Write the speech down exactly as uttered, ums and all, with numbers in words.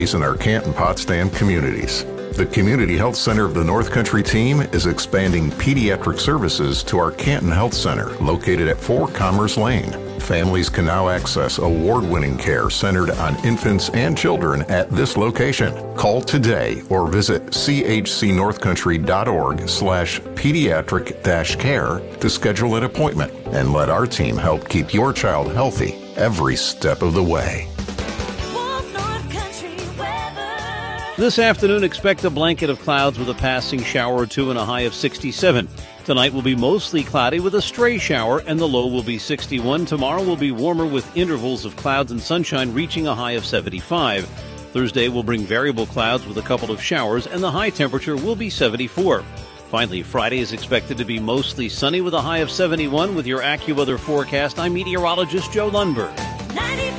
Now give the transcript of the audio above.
in our Canton Potsdam communities. The Community Health Center of the North Country team is expanding pediatric services to our Canton Health Center, located at four Commerce Lane. Families can now access award-winning care centered on infants and children at this location. Call today or visit c h c north country dot org slash pediatric dash care to schedule an appointment and let our team help keep your child healthy every step of the way. This afternoon, expect a blanket of clouds with a passing shower or two and a high of sixty-seven. Tonight will be mostly cloudy with a stray shower, and the low will be sixty-one. Tomorrow will be warmer with intervals of clouds and sunshine, reaching a high of seventy-five. Thursday will bring variable clouds with a couple of showers, and the high temperature will be seventy-four. Finally, Friday is expected to be mostly sunny with a high of seventy-one. With your AccuWeather forecast, I'm meteorologist Joe Lundberg.